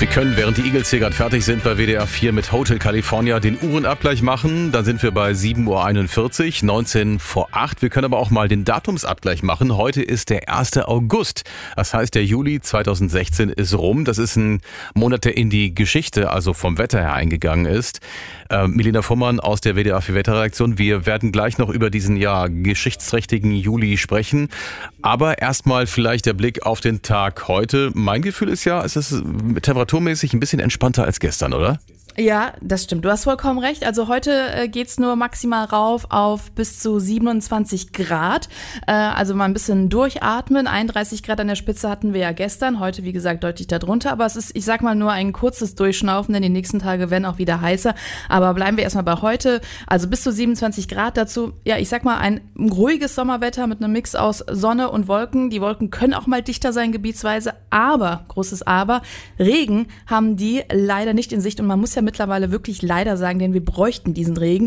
Wir können, während die Eagles hier gerade fertig sind, bei WDR 4 mit Hotel California den Uhrenabgleich machen. Dann sind wir bei 7.41 Uhr, 19 vor 8. Wir können aber auch mal den Datumsabgleich machen. Heute ist der 1. August. Das heißt, der Juli 2016 ist rum. Das ist ein Monat, der in die Geschichte, also vom Wetter her eingegangen ist. Melina Fuhrmann aus der WDR 4 Wetterredaktion. Wir werden gleich noch über diesen geschichtsträchtigen Juli sprechen. Aber erstmal vielleicht der Blick auf den Tag heute. Mein Gefühl ist es ist temperaturmäßig ein bisschen entspannter als gestern, oder? Ja, das stimmt. Du hast vollkommen recht. Also heute geht's nur maximal rauf auf bis zu 27 Grad. Also mal ein bisschen durchatmen. 31 Grad an der Spitze hatten wir ja gestern. Heute, wie gesagt, deutlich darunter. Aber es ist, ich sag mal, nur ein kurzes Durchschnaufen, denn die nächsten Tage werden auch wieder heißer. Aber bleiben wir erstmal bei heute. Also bis zu 27 Grad dazu. Ja, ich sag mal, ein ruhiges Sommerwetter mit einem Mix aus Sonne und Wolken. Die Wolken können auch mal dichter sein, gebietsweise. Aber, großes Aber, Regen haben die leider nicht in Sicht. Und man muss ja mittlerweile wirklich leider sagen, denn wir bräuchten diesen Regen.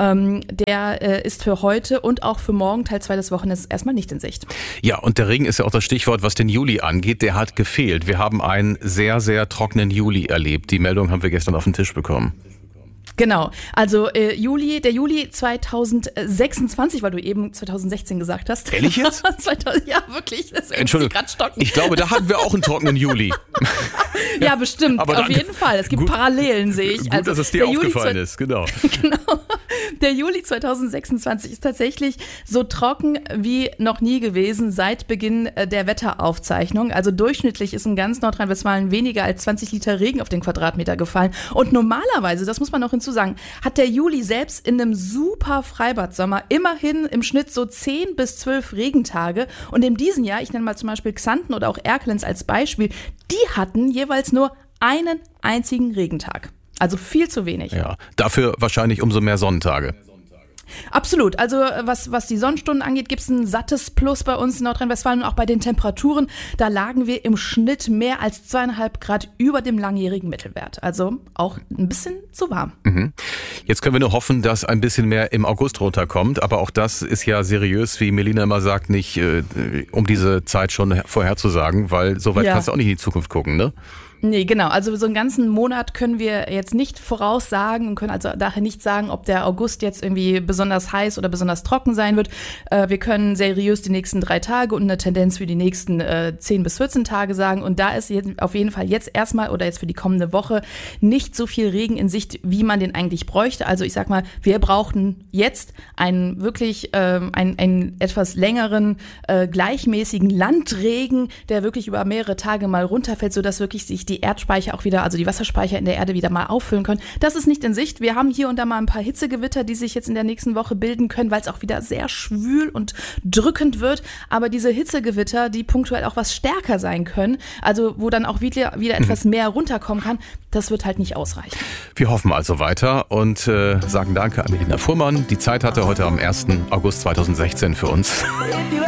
Der ist für heute und auch für morgen, Teil 2 des Wochenendes, erstmal nicht in Sicht. Ja, und der Regen ist ja auch das Stichwort, was den Juli angeht. Der hat gefehlt. Wir haben einen sehr, sehr trockenen Juli erlebt. Die Meldung haben wir gestern auf den Tisch bekommen. Genau, also der Juli 2026, weil du eben 2016 gesagt hast. Ehrlich jetzt? 2000, ja, wirklich. Entschuldigung, ich glaube, da hatten wir auch einen trockenen Juli. Ja, bestimmt, aber auf jeden Fall. Es gibt Parallelen, sehe ich. Gut, also, dass es dir aufgefallen ist, genau. Genau. Der Juli 2026 ist tatsächlich so trocken wie noch nie gewesen seit Beginn der Wetteraufzeichnung. Also durchschnittlich ist in ganz Nordrhein-Westfalen weniger als 20 Liter Regen auf den Quadratmeter gefallen. Und normalerweise, das muss man noch hinzusagen, hat der Juli selbst in einem super Freibad-Sommer immerhin im Schnitt so 10 bis 12 Regentage. Und in diesem Jahr, ich nenne mal zum Beispiel Xanten oder auch Erkelenz als Beispiel, die hatten jeweils nur einen einzigen Regentag. Also viel zu wenig. Ja, dafür wahrscheinlich umso mehr Sonnentage. Absolut. Also was die Sonnenstunden angeht, gibt es ein sattes Plus bei uns in Nordrhein-Westfalen und auch bei den Temperaturen. Da lagen wir im Schnitt mehr als 2,5 Grad über dem langjährigen Mittelwert. Also auch ein bisschen zu warm. Mhm. Jetzt können wir nur hoffen, dass ein bisschen mehr im August runterkommt. Aber auch das ist ja seriös, wie Melina immer sagt, nicht um diese Zeit schon vorherzusagen, weil so weit kannst du auch nicht in die Zukunft gucken, ne? Nee, genau. Also so einen ganzen Monat können wir jetzt nicht voraussagen und können also daher nicht sagen, ob der August jetzt irgendwie besonders heiß oder besonders trocken sein wird. Wir können seriös die nächsten 3 Tage und eine Tendenz für die nächsten 10 bis 14 Tage sagen. Und da ist jetzt auf jeden Fall jetzt erstmal oder jetzt für die kommende Woche nicht so viel Regen in Sicht, wie man den eigentlich bräuchte. Also ich sag mal, wir brauchen jetzt einen wirklich einen etwas längeren, gleichmäßigen Landregen, der wirklich über mehrere Tage mal runterfällt, sodass wirklich sich die Erdspeicher auch wieder, also die Wasserspeicher in der Erde wieder mal auffüllen können. Das ist nicht in Sicht. Wir haben hier und da mal ein paar Hitzegewitter, die sich jetzt in der nächsten Woche bilden können, weil es auch wieder sehr schwül und drückend wird. Aber diese Hitzegewitter, die punktuell auch was stärker sein können, also wo dann auch wieder etwas mehr runterkommen kann, das wird halt nicht ausreichen. Wir hoffen also weiter und sagen Danke an Melina Fuhrmann. Die Zeit hatte heute am 1. August 2016 für uns.